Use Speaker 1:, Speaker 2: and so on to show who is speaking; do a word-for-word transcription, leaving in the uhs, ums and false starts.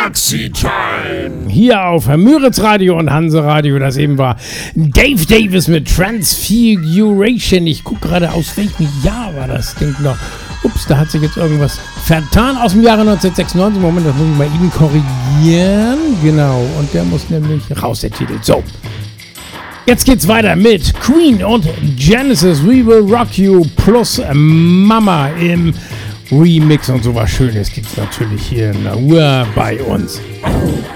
Speaker 1: Maxi Time.
Speaker 2: Hier auf Müritz Radio und Hanse Radio. Das eben war Dave Davis mit Transfiguration. Ich gucke gerade, aus welchem Jahr war das Ding noch. Ups, da hat sich jetzt irgendwas vertan. Aus dem Jahre neunzehnhundertsechsundneunzig. Moment, das muss ich mal eben korrigieren. Genau, und der muss nämlich raus, der Titel. So. Jetzt geht's weiter mit Queen und Genesis. We Will Rock You plus Mama im Remix und sowas Schönes gibt's natürlich hier in der Uhr bei uns.